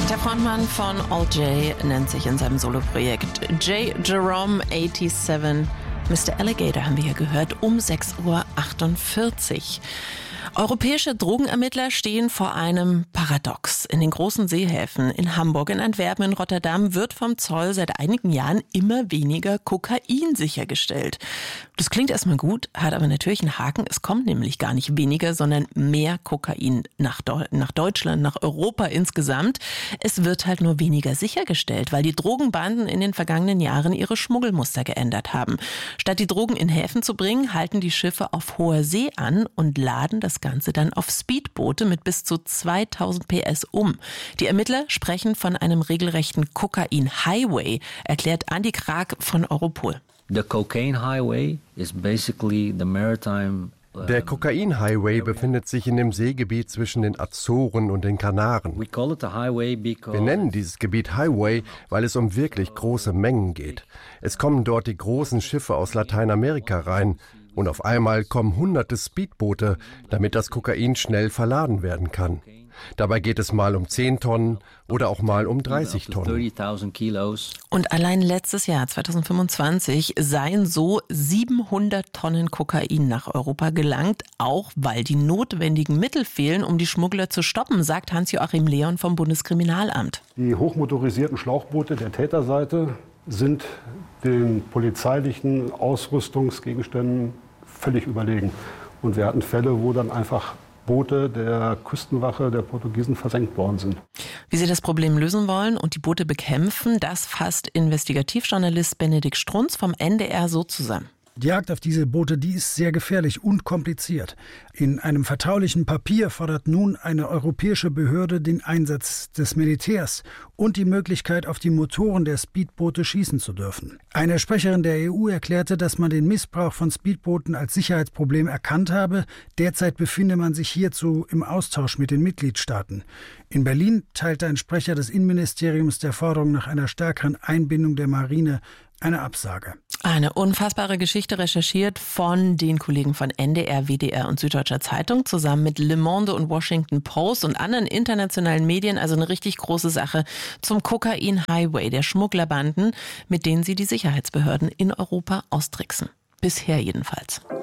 Der Frontmann von All J nennt sich in seinem Soloprojekt J. Jerome 87. Mr. Alligator haben wir hier gehört um 6:48 Uhr. Europäische Drogenermittler stehen vor einem Paradox. In den großen Seehäfen in Hamburg, in Antwerpen, in Rotterdam wird vom Zoll seit einigen Jahren immer weniger Kokain sichergestellt. Das klingt erstmal gut, hat aber natürlich einen Haken. Es kommt nämlich gar nicht weniger, sondern mehr Kokain nach Deutschland, nach Europa insgesamt. Es wird halt nur weniger sichergestellt, weil die Drogenbanden in den vergangenen Jahren ihre Schmuggelmuster geändert haben. Statt die Drogen in Häfen zu bringen, halten die Schiffe auf hoher See an und laden das Ganze dann auf Speedboote mit bis zu 2000 PS um. Die Ermittler sprechen von einem regelrechten Kokain-Highway, erklärt Andi Krag von Europol. The cocaine highway is basically the maritime. Der Kokain-Highway befindet sich in dem Seegebiet zwischen den Azoren und den Kanaren. Wir nennen dieses Gebiet Highway, weil es um wirklich große Mengen geht. Es kommen dort die großen Schiffe aus Lateinamerika rein. Und auf einmal kommen hunderte Speedboote, damit das Kokain schnell verladen werden kann. Dabei geht es mal um 10 Tonnen oder auch mal um 30 Tonnen. Und allein letztes Jahr, 2025, seien so 700 Tonnen Kokain nach Europa gelangt, auch weil die notwendigen Mittel fehlen, um die Schmuggler zu stoppen, sagt Hans-Joachim Leon vom Bundeskriminalamt. Die hochmotorisierten Schlauchboote der Täterseite sind den polizeilichen Ausrüstungsgegenständen völlig überlegen. Und wir hatten Fälle, wo dann einfach Boote der Küstenwache der Portugiesen versenkt worden sind. Wie sie das Problem lösen wollen und die Boote bekämpfen, das fasst Investigativjournalist Benedikt Strunz vom NDR so zusammen. Die Jagd auf diese Boote, die ist sehr gefährlich und kompliziert. In einem vertraulichen Papier fordert nun eine europäische Behörde den Einsatz des Militärs und die Möglichkeit, auf die Motoren der Speedboote schießen zu dürfen. Eine Sprecherin der EU erklärte, dass man den Missbrauch von Speedbooten als Sicherheitsproblem erkannt habe. Derzeit befinde man sich hierzu im Austausch mit den Mitgliedstaaten. In Berlin teilte ein Sprecher des Innenministeriums der Forderung nach einer stärkeren Einbindung der Marine eine Absage. Eine unfassbare Geschichte recherchiert von den Kollegen von NDR, WDR und Süddeutscher Zeitung zusammen mit Le Monde und Washington Post und anderen internationalen Medien. Also eine richtig große Sache zum Kokain-Highway der Schmugglerbanden, mit denen sie die Sicherheitsbehörden in Europa austricksen. Bisher jedenfalls.